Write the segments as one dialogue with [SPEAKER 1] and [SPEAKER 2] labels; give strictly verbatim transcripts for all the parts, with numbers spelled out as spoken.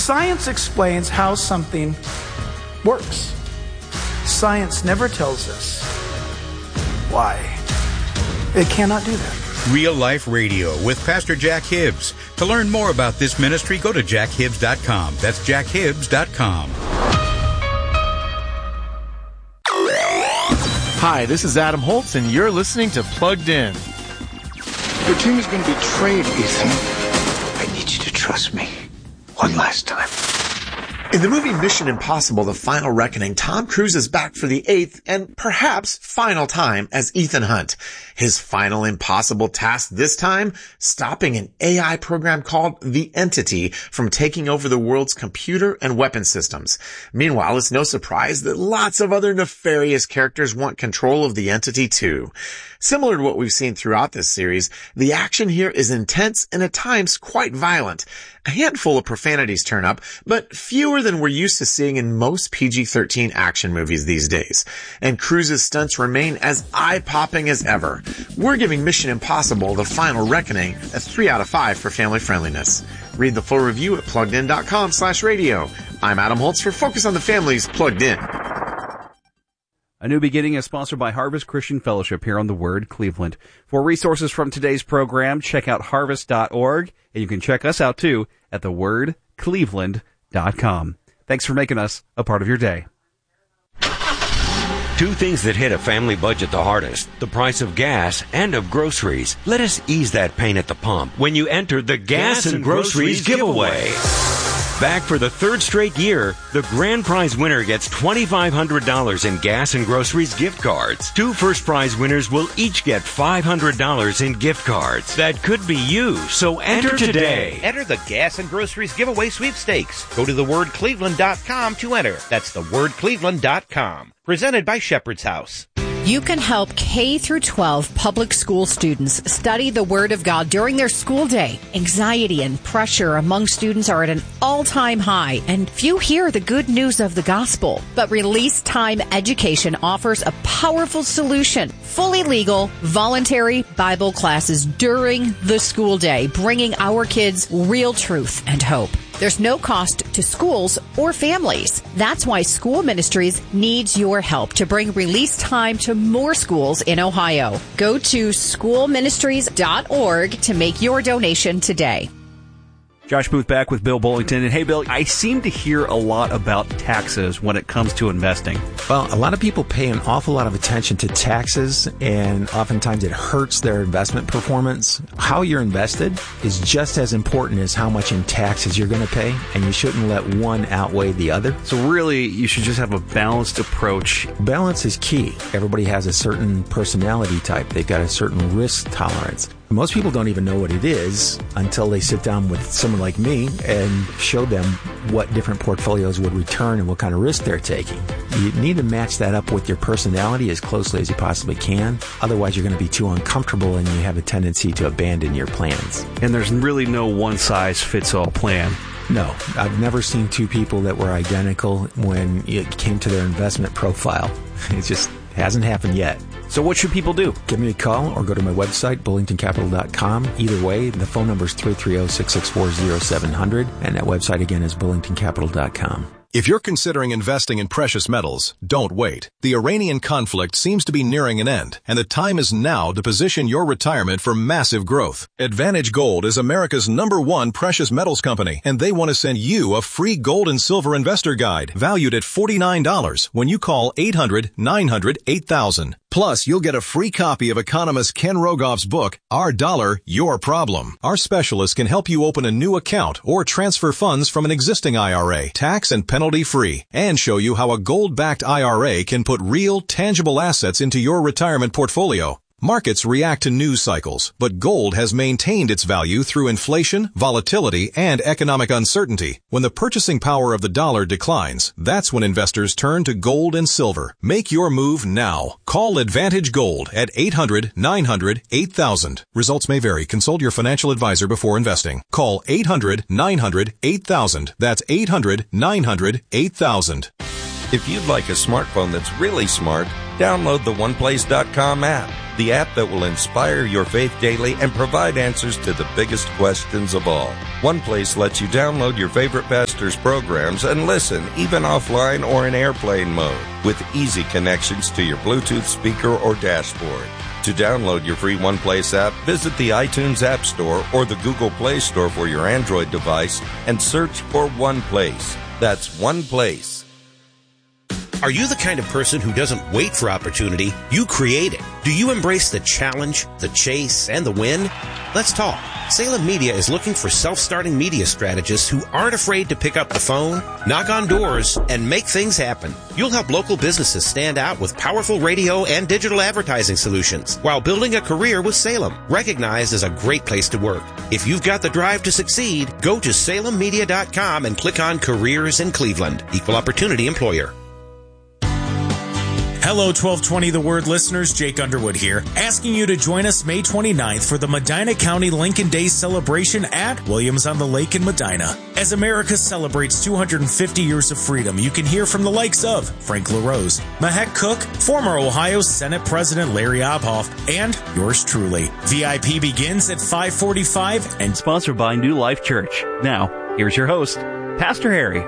[SPEAKER 1] Science explains how something works. Science never tells us why. It cannot do that.
[SPEAKER 2] Real Life Radio with Pastor Jack Hibbs. To learn more about this ministry, go to jack hibbs dot com. That's jack hibbs dot com.
[SPEAKER 3] Hi, this is Adam Holtz, and you're listening to Plugged In.
[SPEAKER 4] Your team has been betrayed, Ethan. I need you to trust me. One last time.
[SPEAKER 5] In the movie Mission Impossible: The Final Reckoning, Tom Cruise is back for the eighth and perhaps final time as Ethan Hunt. His final impossible task this time, stopping an A I program called The Entity from taking over the world's computer and weapon systems. Meanwhile, it's no surprise that lots of other nefarious characters want control of the Entity too. Similar to what we've seen throughout this series, the action here is intense and at times quite violent. A handful of profanities turn up, but fewer than we're used to seeing in most P G thirteen action movies these days. And Cruise's stunts remain as eye-popping as ever. We're giving Mission Impossible: The Final Reckoning a three out of five for family friendliness. Read the full review at plugged in dot com slash radio. I'm Adam Holtz for Focus on the Family's Plugged In.
[SPEAKER 6] A New Beginning is sponsored by Harvest Christian Fellowship here on The Word Cleveland. For resources from today's program, check out harvest dot org, and you can check us out too at the word cleveland dot com. Thanks for making us a part of your day.
[SPEAKER 7] Two things that hit a family budget the hardest, the price of gas and of groceries. Let us ease that pain at the pump when you enter the Gas, gas and, and Groceries, groceries giveaway. giveaway. Back for the third straight year, the grand prize winner gets twenty-five hundred dollars in Gas and Groceries gift cards. Two first prize winners will each get five hundred dollars in gift cards. That could be you, so enter, enter today.
[SPEAKER 8] today. Enter the Gas and Groceries giveaway sweepstakes. Go to the word cleveland dot com to enter. That's the word cleveland dot com. Presented by Shepherd's House.
[SPEAKER 9] You can help K through twelve public school students study the Word of God during their school day. Anxiety and pressure among students are at an all-time high, and few hear the good news of the gospel. But Release Time Education offers a powerful solution. Fully legal, voluntary Bible classes during the school day, bringing our kids real truth and hope. There's no cost to schools or families. That's why School Ministries needs your help to bring Release Time to more schools in Ohio. Go to school ministries dot org to make your donation today.
[SPEAKER 6] Josh Booth back with Bill Bullington. And hey, Bill, I seem to hear a lot about taxes when it comes to investing.
[SPEAKER 10] Well, a lot of people pay an awful lot of attention to taxes, and oftentimes it hurts their investment performance. How you're invested is just as important as how much in taxes you're going to pay, and you shouldn't let one outweigh the other.
[SPEAKER 6] So really, you should just have a balanced approach.
[SPEAKER 10] Balance is key. Everybody has a certain personality type. They've got a certain risk tolerance. Most people don't even know what it is until they sit down with someone like me and show them what different portfolios would return and what kind of risk they're taking. You need to match that up with your personality as closely as you possibly can. Otherwise, you're going to be too uncomfortable and you have a tendency to abandon your plans.
[SPEAKER 6] And there's really no one-size-fits-all plan.
[SPEAKER 10] No, I've never seen two people that were identical when it came to their investment profile. It just hasn't happened yet.
[SPEAKER 6] So what should people do?
[SPEAKER 10] Give me a call or go to my website, bullington capital dot com. Either way, the phone number is three three zero, six six four, zero seven zero zero, and that website again is bullington capital dot com.
[SPEAKER 11] If you're considering investing in precious metals, don't wait. The Iranian conflict seems to be nearing an end, and the time is now to position your retirement for massive growth. Advantage Gold is America's number one precious metals company, and they want to send you a free gold and silver investor guide valued at forty-nine dollars when you call eight hundred, nine hundred, eight thousand. Plus, you'll get a free copy of economist Ken Rogoff's book, Our Dollar, Your Problem. Our specialists can help you open a new account or transfer funds from an existing I R A, tax and penalty-free, and show you how a gold-backed I R A can put real, tangible assets into your retirement portfolio. Markets react to news cycles, but gold has maintained its value through inflation, volatility, and economic uncertainty. When the purchasing power of the dollar declines, that's when investors turn to gold and silver. Make your move now. Call Advantage Gold at eight hundred, nine hundred, eight thousand. Results may vary. Consult your financial advisor before investing. Call eight hundred, nine hundred, eight thousand. That's eight hundred, nine hundred, eight thousand.
[SPEAKER 12] If you'd like a smartphone that's really smart, Download the one place dot com app, the app that will inspire your faith daily and provide answers to the biggest questions of all. OnePlace lets you download your favorite pastor's programs and listen even offline or in airplane mode with easy connections to your Bluetooth speaker or dashboard. To download your free OnePlace app, visit the iTunes App Store or the Google Play Store for your Android device and search for OnePlace. That's OnePlace.
[SPEAKER 8] Are you the kind of person who doesn't wait for opportunity? You create it. Do you embrace the challenge, the chase, and the win? Let's talk. Salem Media is looking for self-starting media strategists who aren't afraid to pick up the phone, knock on doors, and make things happen. You'll help local businesses stand out with powerful radio and digital advertising solutions while building a career with Salem, recognized as a great place to work. If you've got the drive to succeed, go to salem media dot com and click on Careers in Cleveland. Equal Opportunity Employer.
[SPEAKER 13] Hello, twelve twenty The Word listeners, Jake Underwood here, asking you to join us May twenty-ninth for the Medina County Lincoln Day celebration at Williams on the Lake in Medina. As America celebrates two hundred fifty years of freedom, you can hear from the likes of Frank LaRose, Mahek Cook, former Ohio Senate President Larry Obhoff, and yours truly. V I P begins at five forty-five
[SPEAKER 6] and sponsored by New Life Church. Now, here's your host, Pastor Harry.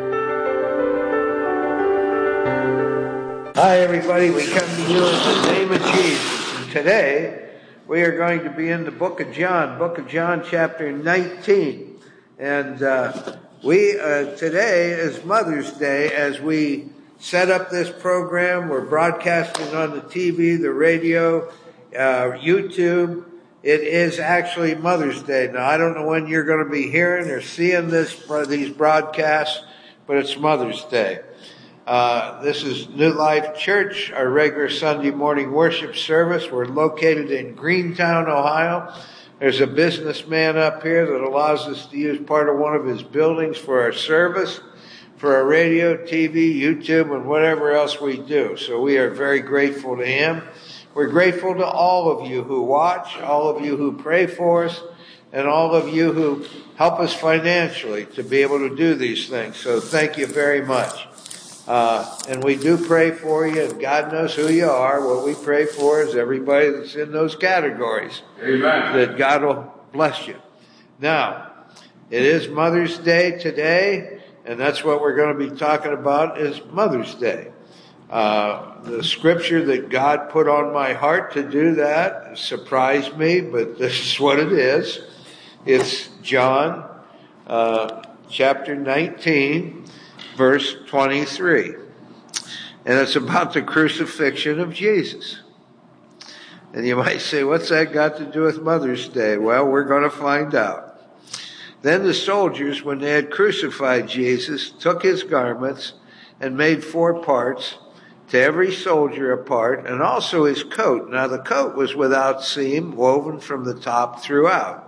[SPEAKER 14] Hi, everybody. We come to you in the name of Jesus. And today, we are going to be in the book of John, book of John, chapter nineteen. And uh, we uh, today is Mother's Day. As we set up this program, we're broadcasting on the T V, the radio, uh, YouTube. It is actually Mother's Day. Now, I don't know when you're going to be hearing or seeing this these broadcasts, but it's Mother's Day. Uh, this is New Life Church, our regular Sunday morning worship service. We're located in Greentown, Ohio. There's a businessman up here that allows us to use part of one of his buildings for our service, for our radio, T V, YouTube, and whatever else we do. So we are very grateful to him. We're grateful to all of you who watch, all of you who pray for us, and all of you who help us financially to be able to do these things. So thank you very much. Uh, and we do pray for you, and God knows who you are. What we pray for is everybody that's in those categories. Amen. That God will bless you. Now, it is Mother's Day today, and that's what we're going to be talking about is Mother's Day. Uh, the scripture that God put on my heart to do that surprised me, but this is what it is. It's John, uh, chapter nineteen. Verse twenty-three. And it's about the crucifixion of Jesus. And you might say, what's that got to do with Mother's Day? Well, we're going to find out. Then the soldiers, when they had crucified Jesus, took his garments and made four parts, to every soldier a part, and also his coat. Now the coat was without seam, woven from the top throughout.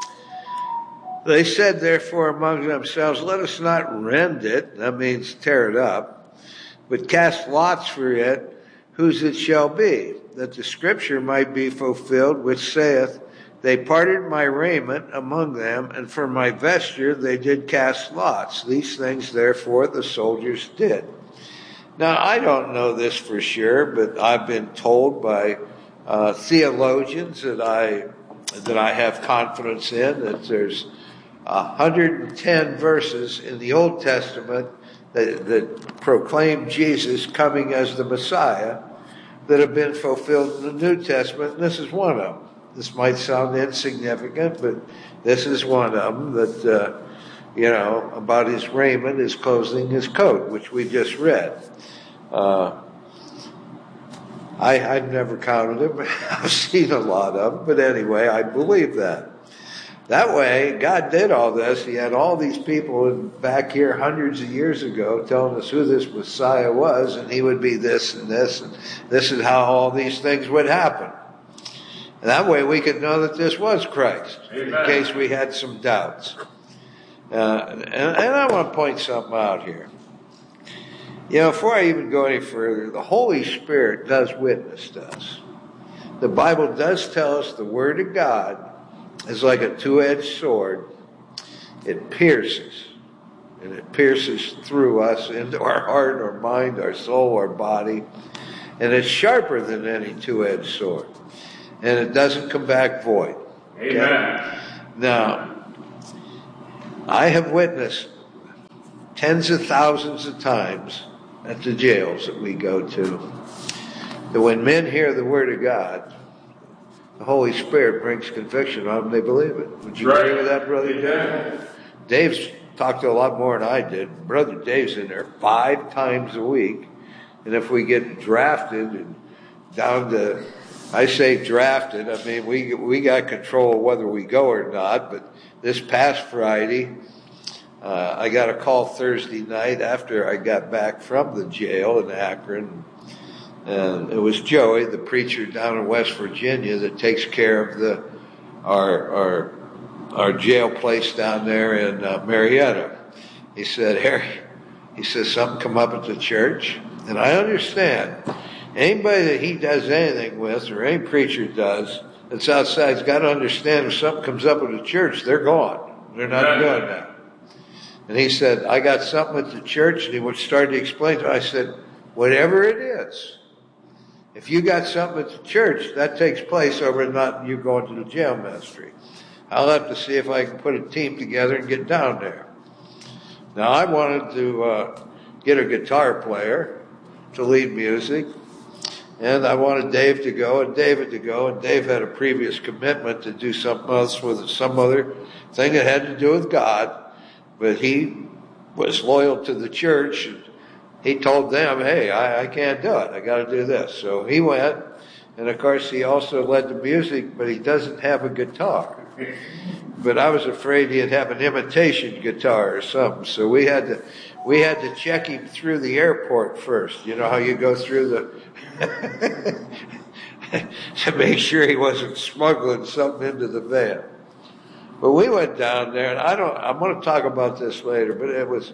[SPEAKER 14] They said, therefore, among themselves, let us not rend it, that means tear it up, but cast lots for it, whose it shall be, that the scripture might be fulfilled, which saith, they parted my raiment among them, and for my vesture they did cast lots. These things, therefore, the soldiers did. Now, I don't know this for sure, but I've been told by uh, theologians that I that I have confidence in, that there's one hundred ten verses in the Old Testament that, that proclaim Jesus coming as the Messiah that have been fulfilled in the New Testament, and this is one of them. This might sound insignificant, but this is one of them that, uh, you know, about his raiment, his clothing, his coat, which we just read. Uh, I, I've never counted them, but I've seen a lot of them, but anyway, I believe that. That way, God did all this. He had all these people back here hundreds of years ago telling us who this Messiah was, and he would be this and this, and this is how all these things would happen. And that way we could know that this was Christ, Amen. In case we had some doubts. Uh, and, and I want to point something out here. You know, before I even go any further, the Holy Spirit does witness to us. The Bible does tell us the Word of God is like a two-edged sword. It pierces, and it pierces through us into our heart, our mind, our soul, our body. and it's sharper than any two-edged sword, and it doesn't come back void. Okay?
[SPEAKER 15] Amen.
[SPEAKER 14] Now, I have witnessed tens of thousands of times at the jails that we go to that when men hear the word of God, the Holy Spirit brings conviction on them, they believe it. Would you
[SPEAKER 15] Right.
[SPEAKER 14] agree with that, Brother Dave? Dave's talked to a lot more than I did. Brother Dave's in there five times a week, and if we get drafted and down to, I say drafted, I mean we we got control of whether we go or not, but this past Friday, uh, I got a call Thursday night after I got back from the jail in Akron. And it was Joey, the preacher down in West Virginia, that takes care of the our our our jail place down there in uh, Marietta. He said, Harry, he says, something come up at the church. And I understand. Anybody that he does anything with, or any preacher does, that's outside's got to understand if something comes up at the church, they're gone. They're not doing that. And he said, I got something at the church, and he would start to explain to me. I said, whatever it is, if you got something at the church, that takes place over not you going to the jail ministry. I'll have to see if I can put a team together and get down there. Now, I wanted to uh, get a guitar player to lead music, and I wanted Dave to go and David to go, and Dave had a previous commitment to do something else with some other thing that had to do with God, but he was loyal to the church, and he told them, hey, I, I can't do it. I got to do this. So he went, and of course he also led the music, but he doesn't have a guitar. But I was afraid he'd have an imitation guitar or something. So we had to, we had to check him through the airport first. You know how you go through the, to make sure he wasn't smuggling something into the van. But we went down there, and I don't, I'm going to talk about this later, but it was,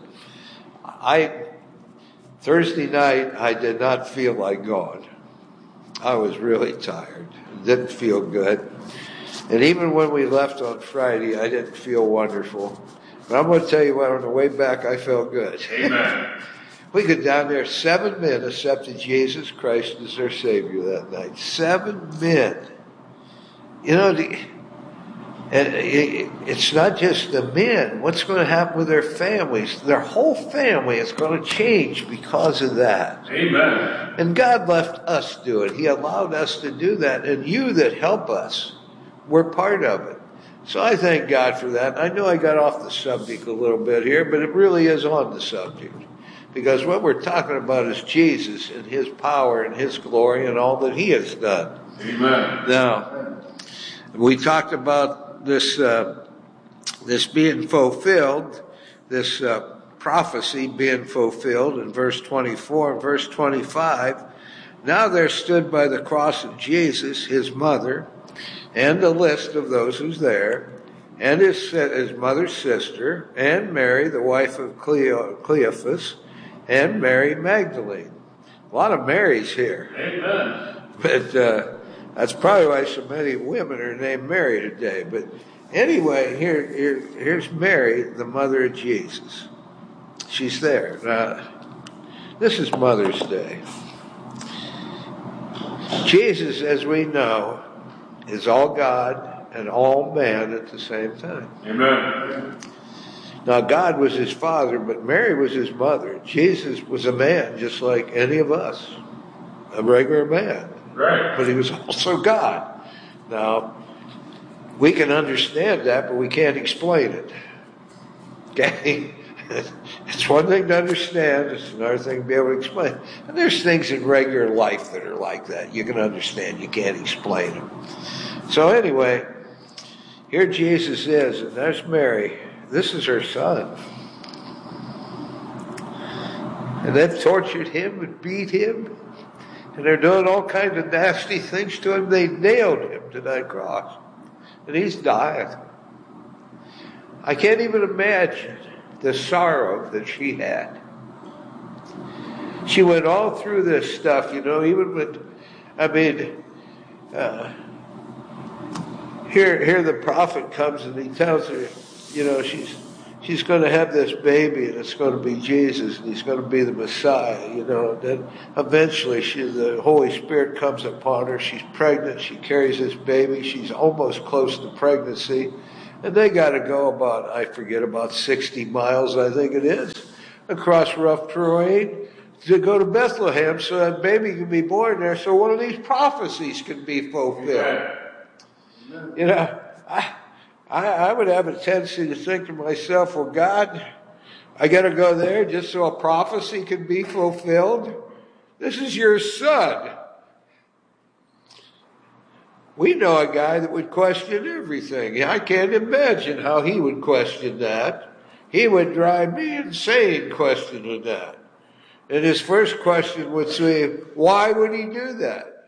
[SPEAKER 14] I, Thursday night, I did not feel like going. I was really tired. Didn't feel good. And even when we left on Friday, I didn't feel wonderful. But I'm going to tell you what, on the way back, I felt good.
[SPEAKER 15] Amen.
[SPEAKER 14] We got down there, seven men accepted Jesus Christ as their Savior that night. Seven men. You know, the, and it's not just the men. What's going to happen with their families? Their whole family is going to change because of that.
[SPEAKER 15] Amen.
[SPEAKER 14] And God left us do it. He allowed us to do that. And you that help us, we're part of it. So I thank God for that. I know I got off the subject a little bit here, but it really is on the subject. Because what we're talking about is Jesus and His power and His glory and all that He has done.
[SPEAKER 15] Amen.
[SPEAKER 14] Now, we talked about this uh, this being fulfilled, this uh, prophecy being fulfilled in verse twenty-four and verse twenty-five. Now there stood by the cross of Jesus his mother, and a list of those who's there, and his, his mother's sister, and Mary, the wife of Cleo, Cleophas, and Mary Magdalene. A lot of Marys here.
[SPEAKER 15] Amen.
[SPEAKER 14] But uh, that's probably why so many women are named Mary today. But anyway, here, here here's Mary, the mother of Jesus. She's there. Now, this is Mother's Day. Jesus, as we know, is all God and all man at the same time.
[SPEAKER 15] Amen.
[SPEAKER 14] Now, God was his father, but Mary was his mother. Jesus was a man just like any of us, a regular man.
[SPEAKER 15] Right.
[SPEAKER 14] But he was also God. Now, we can understand that, but we can't explain it. Okay? It's one thing to understand, it's another thing to be able to explain. And there's things in regular life that are like that. You can understand, you can't explain them. So anyway, here Jesus is, and there's Mary. This is her son. And they've tortured him and beat him. And they're doing all kinds of nasty things to him. They nailed him to that cross. And he's dying. I can't even imagine the sorrow that she had. She went all through this stuff, you know, even with, I mean, uh, here, here the prophet comes and he tells her, you know, she's she's going to have this baby, and it's going to be Jesus, and he's going to be the Messiah, you know. And then eventually she, the Holy Spirit comes upon her. She's pregnant. She carries this baby. She's almost close to pregnancy. And they got to go about, I forget, about sixty miles, I think it is, across rough terrain to go to Bethlehem so that baby can be born there, so one of these prophecies can be fulfilled. You know, I, I, I would have a tendency to think to myself, well, God, I got to go there just so a prophecy can be fulfilled? This is your son. We know a guy that would question everything. I can't imagine how he would question that. He would drive me insane questioning that. And his first question would say, why would he do that?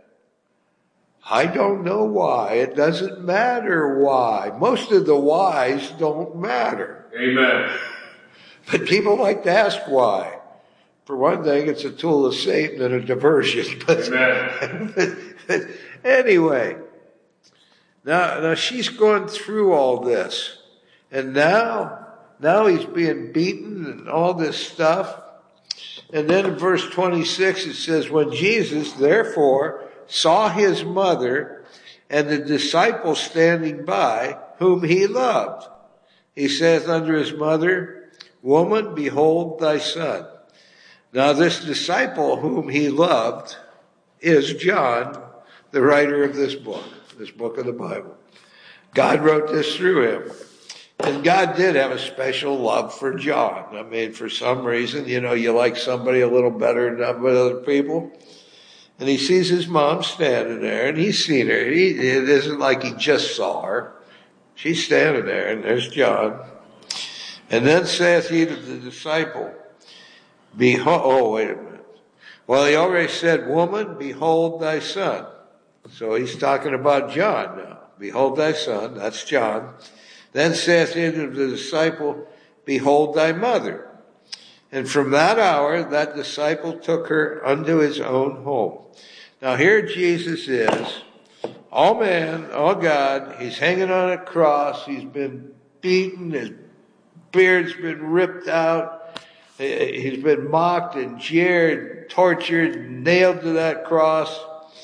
[SPEAKER 14] I don't know why. It doesn't matter why. Most of the whys don't matter.
[SPEAKER 15] Amen.
[SPEAKER 14] But people like to ask why. For one thing, it's a tool of Satan and a diversion. But,
[SPEAKER 15] Amen.
[SPEAKER 14] but, but anyway, now, now she's gone through all this. And now, now he's being beaten and all this stuff. And then in verse twenty-six it says, when Jesus therefore saw his mother and the disciples standing by, whom he loved, he saith unto his mother, woman, behold thy son. Now this disciple whom he loved is John, the writer of this book, this book of the Bible. God wrote this through him. And God did have a special love for John. I mean, for some reason, you know, you like somebody a little better than other people. And he sees his mom standing there, and he's seen her. He, it isn't like he just saw her. She's standing there, and there's John. And then saith he to the disciple, behold, oh, wait a minute. Well, he already said, woman, behold thy son. So he's talking about John now. Behold thy son, that's John. Then saith he to the disciple, behold thy mother. And from that hour, that disciple took her unto his own home. Now here Jesus is, all man, all God. He's hanging on a cross. He's been beaten. His beard's been ripped out. He's been mocked and jeered, tortured, nailed to that cross.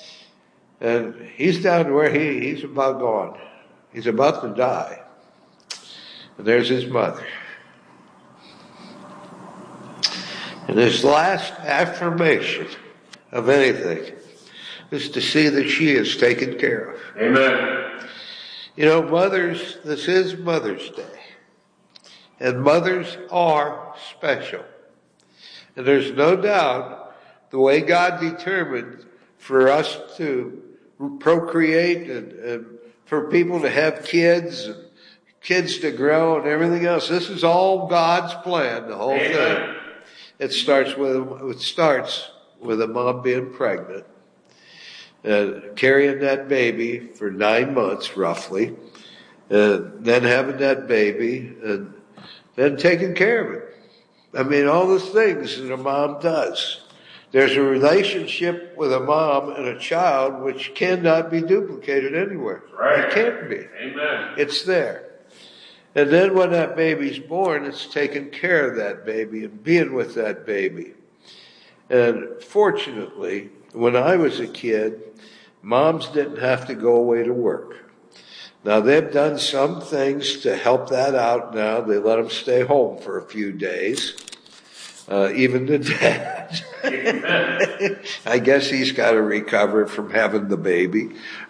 [SPEAKER 14] And he's down to where he, he's about gone. He's about to die. And there's his mother. And his last affirmation of anything is to see that she is taken care of.
[SPEAKER 15] Amen.
[SPEAKER 14] You know, mothers, this is Mother's Day. And mothers are special. And there's no doubt the way God determined for us to procreate and, and for people to have kids and kids to grow and everything else. This is all God's plan, the whole Amen. Thing. It starts with, it starts with a mom being pregnant, uh, carrying that baby for nine months roughly, uh, then having that baby, and then taking care of it. I mean, all the things that a mom does. There's a relationship with a mom and a child which cannot be duplicated anywhere.
[SPEAKER 15] Right.
[SPEAKER 14] It can't be.
[SPEAKER 15] Amen.
[SPEAKER 14] It's there. And then when that baby's born, it's taking care of that baby and being with that baby. And fortunately, when I was a kid, moms didn't have to go away to work. Now, they've done some things to help that out now. They let them stay home for a few days. Uh, even the dad. I guess he's got to recover from having the baby.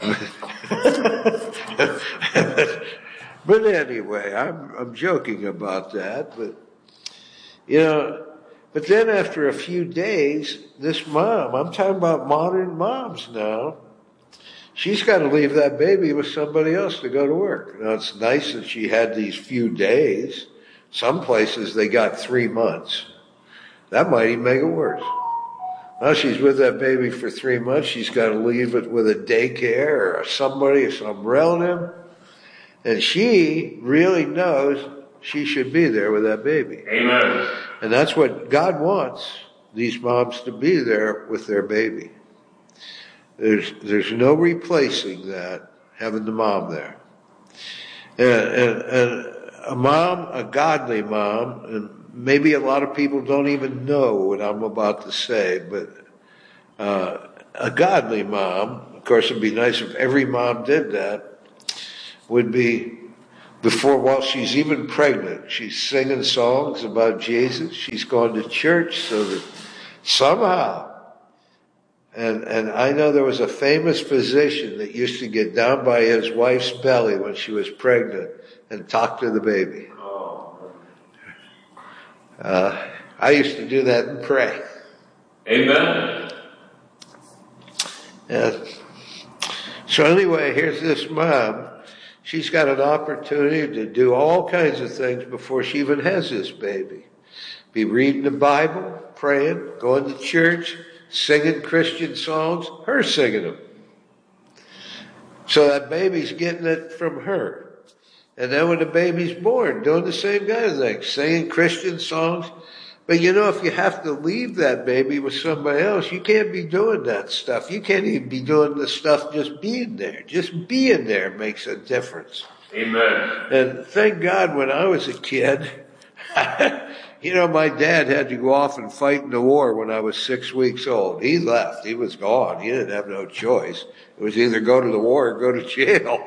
[SPEAKER 14] But anyway, I'm, I'm joking about that. But, you know, but then after a few days, this mom, I'm talking about modern moms now, she's got to leave that baby with somebody else to go to work. Now, it's nice that she had these few days. Some places they got three months. That might even make it worse. Now she's with that baby for three months. She's got to leave it with a daycare or somebody, or some relative. And she really knows she should be there with that baby.
[SPEAKER 15] Amen.
[SPEAKER 14] And that's what God wants these moms to be there with their baby. There's, there's no replacing that, having the mom there. And, and, and a mom, a godly mom, and maybe a lot of people don't even know what I'm about to say, but uh, a godly mom, of course it'd be nice if every mom did that, would be before, while she's even pregnant, she's singing songs about Jesus, she's going to church so that somehow, and, and I know there was a famous physician that used to get down by his wife's belly when she was pregnant and talk to the baby. Uh, I used to do that and pray.
[SPEAKER 15] Amen.
[SPEAKER 14] And so anyway, here's this mom. She's got an opportunity to do all kinds of things before she even has this baby. Be reading the Bible, praying, going to church, singing Christian songs, her singing them. So that baby's getting it from her. And then when the baby's born, doing the same kind of thing, singing Christian songs. But you know, if you have to leave that baby with somebody else, you can't be doing that stuff. You can't even be doing the stuff just being there. Just being there makes a difference.
[SPEAKER 15] Amen.
[SPEAKER 14] And thank God when I was a kid, you know, my dad had to go off and fight in the war when I was six weeks old. He left. He was gone. He didn't have no choice. It was either go to the war or go to jail.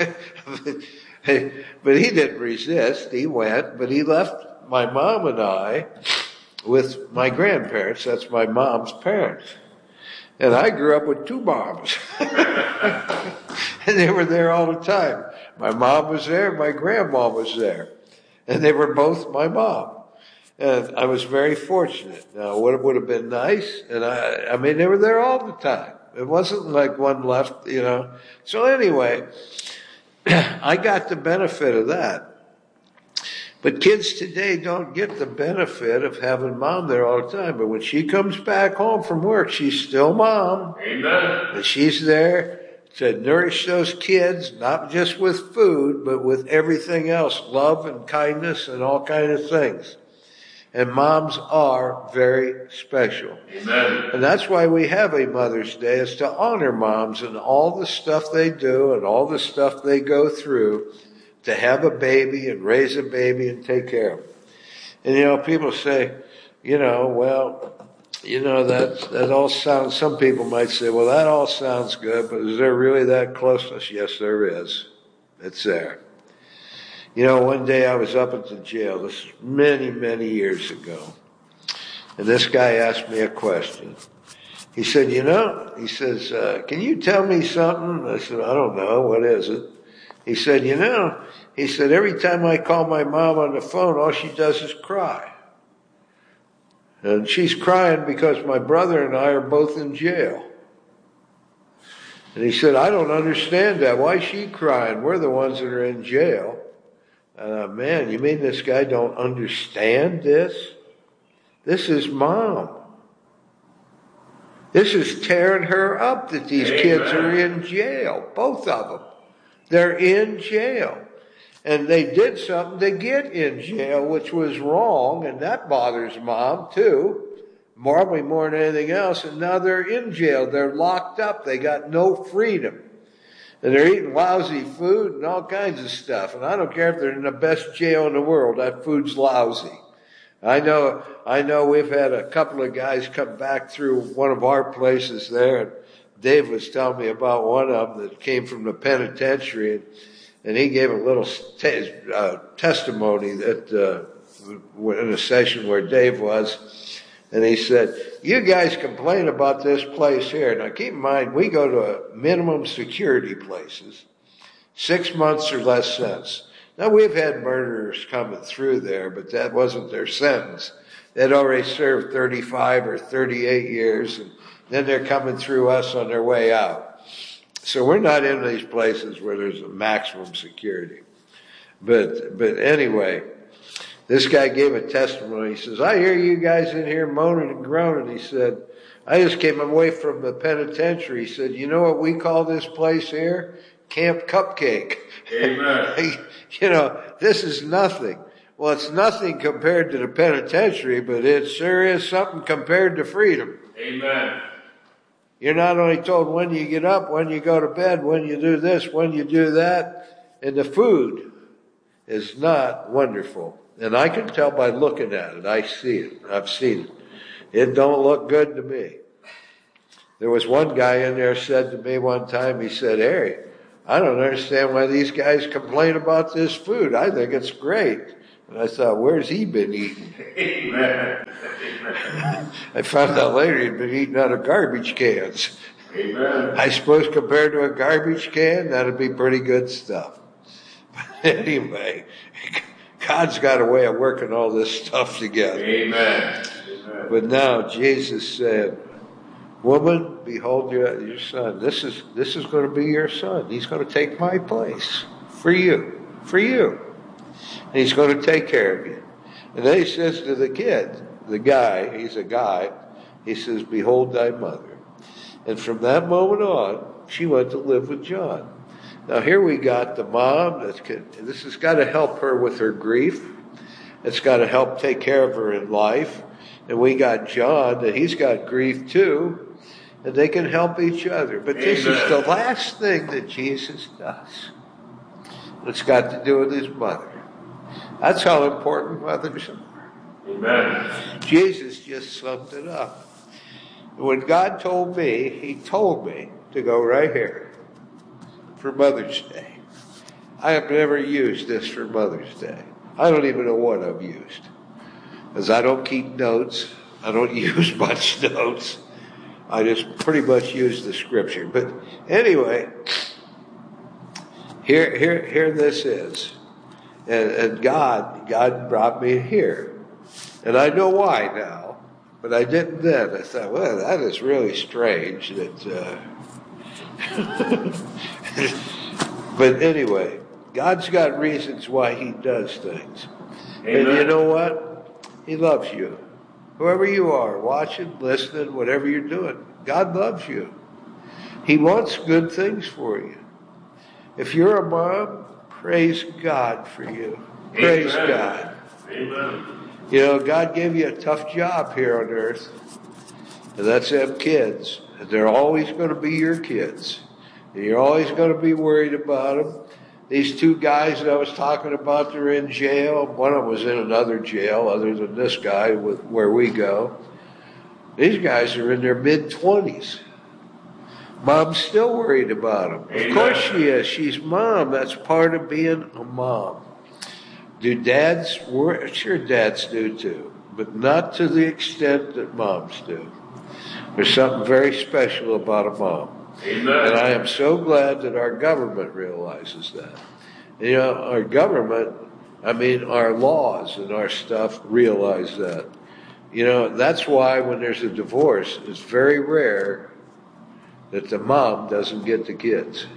[SPEAKER 14] But he didn't resist. He went, but he left my mom and I with my grandparents. That's my mom's parents. And I grew up with two moms. And they were there all the time. My mom was there, my grandma was there. And they were both my mom. And I was very fortunate. Now, what would have been nice, and I, I mean, they were there all the time. It wasn't like one left, you know. So anyway, I got the benefit of that. But kids today don't get the benefit of having mom there all the time. But when she comes back home from work, she's still mom.
[SPEAKER 15] Amen.
[SPEAKER 14] And she's there to nourish those kids, not just with food, but with everything else, love and kindness and all kinds of things. And moms are very special.
[SPEAKER 15] Amen.
[SPEAKER 14] And that's why we have a Mother's Day, is to honor moms and all the stuff they do and all the stuff they go through to have a baby and raise a baby and take care of them. And, you know, people say, you know, well, you know, that, that all sounds, some people might say, well, that all sounds good, but is there really that closeness? Yes, there is. It's there. You know, one day I was up at the jail, this is many, many years ago, and this guy asked me a question. He said, you know, he says, uh, can you tell me something? I said, I don't know, what is it? He said, you know, he said, every time I call my mom on the phone, all she does is cry. And she's crying because my brother and I are both in jail. And he said, I don't understand that. Why is she crying? We're the ones that are in jail. Uh, man, you mean this guy don't understand this? This is mom. This is tearing her up that these Amen. Kids are in jail. Both of them. They're in jail. And they did something to get in jail, which was wrong, and that bothers mom too, probably more than anything else, and now they're in jail. They're locked up. They got no freedom. And they're eating lousy food and all kinds of stuff. And I don't care if they're in the best jail in the world, that food's lousy. I know, I know we've had a couple of guys come back through one of our places there, and Dave was telling me about one of them that came from the penitentiary, and, and he gave a little te- uh, testimony that, uh, in a session where Dave was. And he said, you guys complain about this place here. Now keep in mind, we go to minimum security places, six months or less sentence. Now we've had murderers coming through there, but that wasn't their sentence. They'd already served thirty-five or thirty-eight years, and then they're coming through us on their way out. So we're not in these places where there's a maximum security. But, but anyway, this guy gave a testimony. He says, I hear you guys in here moaning and groaning. He said, I just came away from the penitentiary. He said, you know what we call this place here? Camp Cupcake.
[SPEAKER 15] Amen.
[SPEAKER 14] You know, this is nothing. Well, it's nothing compared to the penitentiary, but it sure is something compared to freedom.
[SPEAKER 15] Amen.
[SPEAKER 14] You're not only told when you get up, when you go to bed, when you do this, when you do that, and the food. is not wonderful. And I can tell by looking at it. I see it. I've seen it. It don't look good to me. There was one guy in there said to me one time, he said, Harry, I don't understand why these guys complain about this food. I think it's great. And I thought, where's he been eating?
[SPEAKER 15] Amen.
[SPEAKER 14] I found out later he'd been eating out of garbage cans.
[SPEAKER 15] Amen.
[SPEAKER 14] I suppose compared to a garbage can, that'd be pretty good stuff. But anyway, God's got a way of working all this stuff together.
[SPEAKER 15] Amen. Amen.
[SPEAKER 14] But now Jesus said, woman, behold your, your son. This is this is going to be your son. He's going to take my place for you, for you. And he's going to take care of you. And then he says to the kid, the guy, he's a guy, he says, behold thy mother. And from that moment on, she went to live with John. Now here we got the mom. That's, this has got to help her with her grief. It's got to help take care of her in life. And we got John, that he's got grief too. And they can help each other. But this
[SPEAKER 15] Amen.
[SPEAKER 14] is the last thing that Jesus does. It's got to do with his mother. That's how important mothers are.
[SPEAKER 15] Amen.
[SPEAKER 14] Jesus just summed it up. When God told me, he told me to go right here for Mother's Day. I have never used this for Mother's Day. I don't even know what I've used. Because I don't keep notes. I don't use much notes. I just pretty much use the scripture. But anyway, here, here, here this is. And, and God, God brought me here. And I know why now, but I didn't then. I thought, well, that is really strange that, uh, but anyway, God's got reasons why he does things. Amen. And you know what? He loves you. Whoever you are, watching, listening, whatever you're doing, God loves you. He wants good things for you. If you're a mom, praise God for you. Praise
[SPEAKER 15] Amen.
[SPEAKER 14] God.
[SPEAKER 15] Amen.
[SPEAKER 14] You know, God gave you a tough job here on earth, and that's them kids. And they're always going to be your kids. And you're always going to be worried about them. These two guys that I was talking about, they're in jail. One of them was in another jail other than this guy with, where we go. These guys are in their mid-twenties. Mom's still worried about them. Amen. Of course she is. She's mom. That's part of being a mom. Do dads worry? Sure, dads do too. But not to the extent that moms do. There's something very special about a mom.
[SPEAKER 15] Amen.
[SPEAKER 14] And I am so glad that our government realizes that. You know, our government, I mean, our laws and our stuff realize that. You know, that's why when there's a divorce, it's very rare that the mom doesn't get the kids.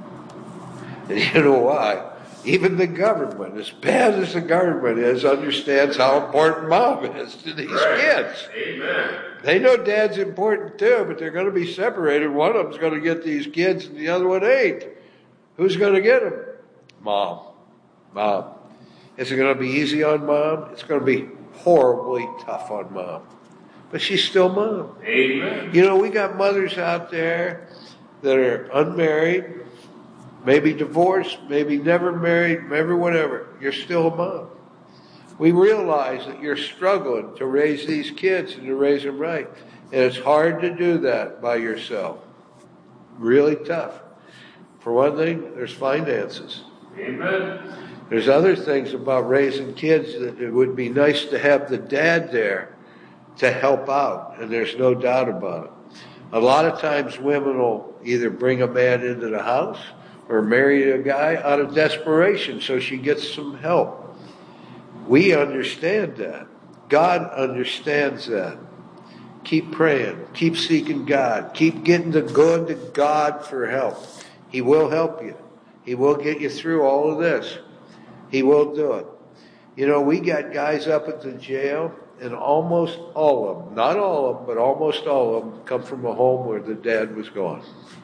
[SPEAKER 14] And you know why? Even the government, as bad as the government is, understands how important mom is to these
[SPEAKER 15] right.
[SPEAKER 14] kids.
[SPEAKER 15] Amen.
[SPEAKER 14] They know dad's important too, but they're going to be separated. One of them's going to get these kids and the other one ain't. Who's going to get them? Mom. Mom. Is it going to be easy on mom? It's going to be horribly tough on mom. But she's still mom.
[SPEAKER 15] Amen.
[SPEAKER 14] You know, we got mothers out there that are unmarried, maybe divorced, maybe never married, maybe whatever. You're still a mom. We realize that you're struggling to raise these kids and to raise them right. And it's hard to do that by yourself. Really tough. For one thing, there's finances.
[SPEAKER 15] Amen.
[SPEAKER 14] There's other things about raising kids that it would be nice to have the dad there to help out. And there's no doubt about it. A lot of times women will either bring a man into the house or marry a guy out of desperation so she gets some help. We understand that. God understands that. Keep praying. Keep seeking God. Keep getting to going to God for help. He will help you. He will get you through all of this. He will do it. You know, we got guys up at the jail, and almost all of them, not all of them, but almost all of them come from a home where the dad was gone.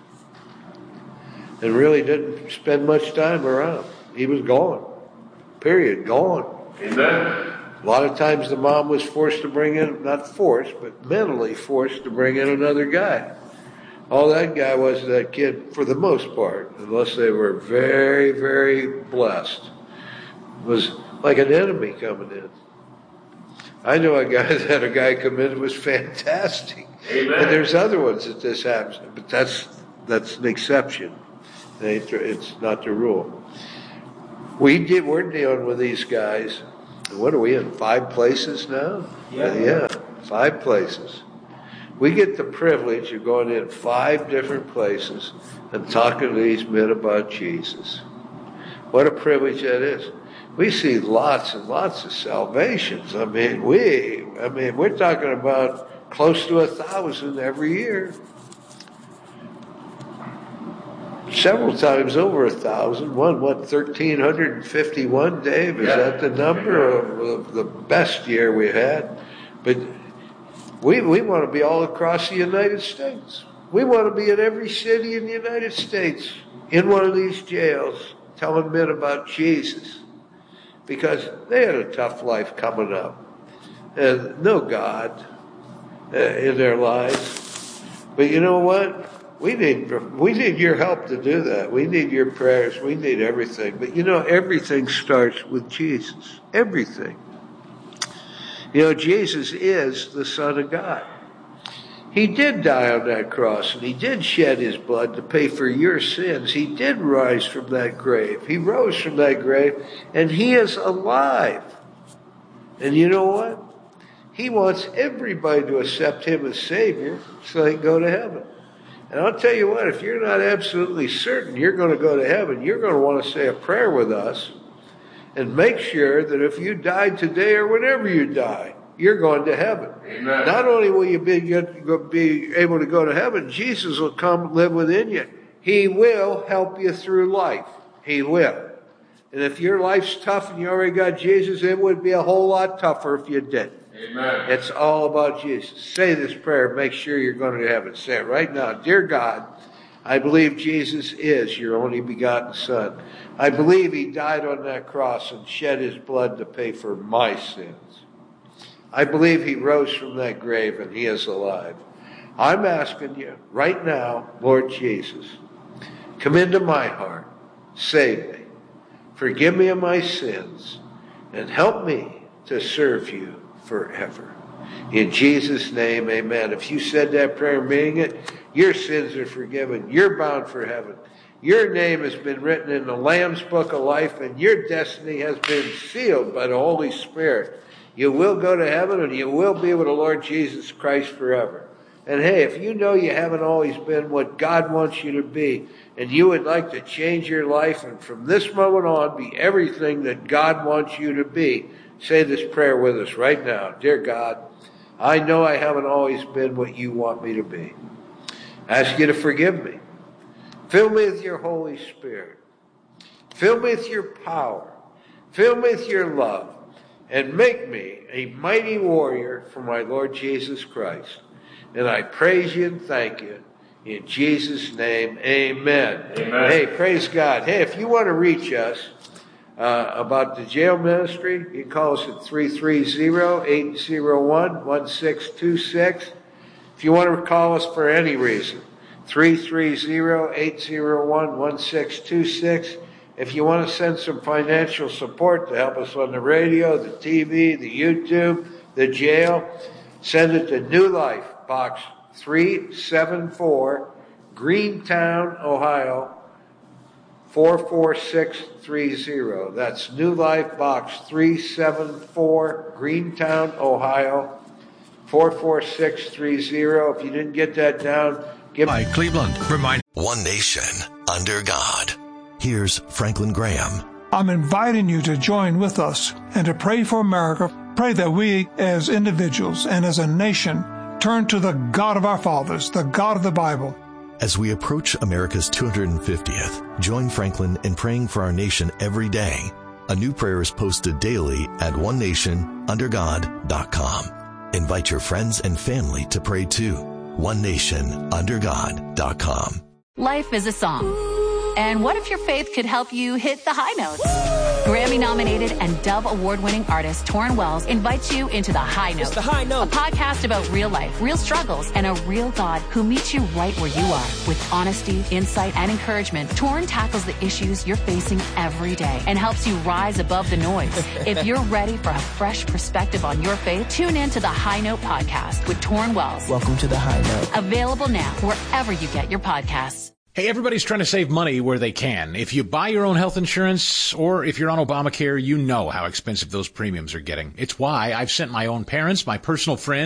[SPEAKER 14] And really didn't spend much time around. He was gone. Period. Gone.
[SPEAKER 15] Amen.
[SPEAKER 14] A lot of times the mom was forced to bring in, not forced, but mentally forced to bring in another guy. All that guy was that kid, for the most part, unless they were very, very blessed. was like an enemy coming in. I know a guy that had a guy come in who was fantastic.
[SPEAKER 15] Amen.
[SPEAKER 14] And there's other ones that this happens to, but that's that's an exception. It's not the rule. We did, we're dealing with these guys. What are we in, five places now?
[SPEAKER 15] Yeah.
[SPEAKER 14] Yeah, five places. We get the privilege of going in five different places and talking to these men about Jesus. What a privilege that is. We see lots and lots of salvations. I mean, we, I mean, we're talking about close to a thousand every year. Several times over a thousand. One, what, thirteen fifty-one, Dave? Is
[SPEAKER 15] Yeah.
[SPEAKER 14] that the number of, of the best year we had? But we we want to be all across the United States. We want to be in every city in the United States, in one of these jails, telling men about Jesus. Because they had a tough life coming up. And no God uh, in their lives. But you know what? We need we need your help to do that. We need your prayers. We need everything. But you know, everything starts with Jesus. Everything. You know, Jesus is the Son of God. He did die on that cross, and he did shed his blood to pay for your sins. He did rise from that grave. He rose from that grave, and he is alive. And you know what? He wants everybody to accept him as Savior so they can go to heaven. And I'll tell you what, if you're not absolutely certain you're going to go to heaven, you're going to want to say a prayer with us and make sure that if you died today or whenever you die, you're going to heaven.
[SPEAKER 15] Amen.
[SPEAKER 14] Not only will you be, be able to go to heaven, Jesus will come live within you. He will help you through life. He will. And if your life's tough and you already got Jesus, it would be a whole lot tougher if you didn't.
[SPEAKER 15] Amen.
[SPEAKER 14] It's all about Jesus. Say this prayer. Make sure you're going to heaven. Say it right now. Dear God, I believe Jesus is your only begotten Son. I believe he died on that cross and shed his blood to pay for my sins. I believe he rose from that grave and he is alive. I'm asking you right now, Lord Jesus, come into my heart. Save me. Forgive me of my sins and help me to serve you forever. In Jesus' name, amen. If you said that prayer, meaning it, your sins are forgiven. You're bound for heaven. Your name has been written in the Lamb's Book of Life, and your destiny has been sealed by the Holy Spirit. You will go to heaven, and you will be with the Lord Jesus Christ forever. And hey, if you know you haven't always been what God wants you to be, and you would like to change your life, and from this moment on, be everything that God wants you to be, say this prayer with us right now. Dear God, I know I haven't always been what you want me to be. I ask you to forgive me. Fill me with your Holy Spirit. Fill me with your power. Fill me with your love. And make me a mighty warrior for my Lord Jesus Christ. And I praise you and thank you. In Jesus' name, amen.
[SPEAKER 15] Amen.
[SPEAKER 14] Hey, praise God. Hey, if you want to reach us uh, about the jail ministry, you can call us at three three zero, eight zero one, one six two six. If you want to call us for any reason, three three zero, eight zero one, one six two six. If you want to send some financial support to help us on the radio, the T V, the YouTube, the jail, send it to New Life, Box three seven four, Greentown, Ohio, four four six three zero. That's New Life, Box three seven four, Greentown, Ohio, four four six three zero. If you didn't get that down, give
[SPEAKER 16] Hi, Cleveland. Remind One Nation under God. Here's Franklin Graham.
[SPEAKER 17] I'm inviting you to join with us and to pray for America. Pray that we as individuals and as a nation turn to the God of our fathers, the God of the Bible.
[SPEAKER 16] As we approach America's two hundred fiftieth, join Franklin in praying for our nation every day. A new prayer is posted daily at one nation under god dot com. Invite your friends and family to pray too. one nation under god dot com.
[SPEAKER 18] Life is a song. And what if your faith could help you hit the high notes? Grammy-nominated and Dove Award-winning artist Torrin Wells invites you into The High Note.
[SPEAKER 19] It's The High Note.
[SPEAKER 18] A podcast about real life, real struggles, and a real God who meets you right where you are. With honesty, insight, and encouragement, Torrin tackles the issues you're facing every day and helps you rise above the noise. If you're ready for a fresh perspective on your faith, tune in to The High Note podcast with Torrin Wells.
[SPEAKER 19] Welcome to The High Note.
[SPEAKER 18] Available now wherever you get your podcasts.
[SPEAKER 20] Hey, everybody's trying to save money where they can. If you buy your own health insurance or if you're on Obamacare, you know how expensive those premiums are getting. It's why I've sent my own parents, my personal friends,